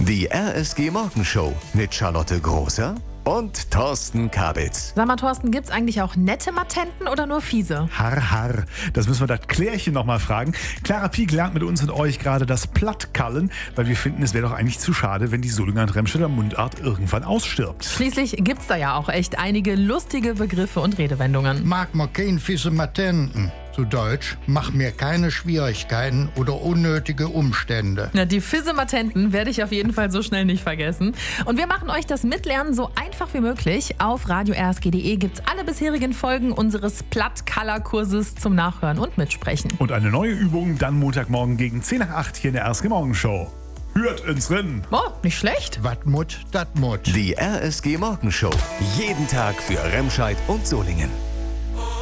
Die RSG Morgenshow mit Charlotte Großer und Thorsten Kabitz. Sag mal, Thorsten, gibt's eigentlich auch nette Matenten oder nur fiese? Har, har. Das müssen wir das Klärchen nochmal fragen. Clara Pieck lernt mit uns und euch gerade das Plattkallen, weil wir finden, es wäre doch eigentlich zu schade, wenn die Solinger und Remscheider Mundart irgendwann ausstirbt. Schließlich gibt's da ja auch echt einige lustige Begriffe und Redewendungen. Mag mir kein fiese Matenten. Zu Deutsch, mach mir keine Schwierigkeiten oder unnötige Umstände. Na, die Fisse-Matenten werde ich auf jeden Fall so schnell nicht vergessen. Und wir machen euch das Mitlernen so einfach wie möglich. Auf radio-rsg.de gibt's alle bisherigen Folgen unseres Platt-Color-Kurses zum Nachhören und Mitsprechen. Und eine neue Übung dann Montagmorgen gegen 10 nach 8 hier in der RSG Morgenshow. Hört ins Rennen! Oh, nicht schlecht. Wat mut, dat mut. Die RSG Morgenshow. Jeden Tag für Remscheid und Solingen.